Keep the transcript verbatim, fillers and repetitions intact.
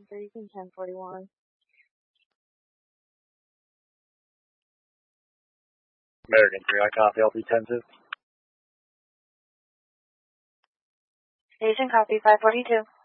American ten forty-one. American three, I copy, L P ten two. Station copy, five forty-two.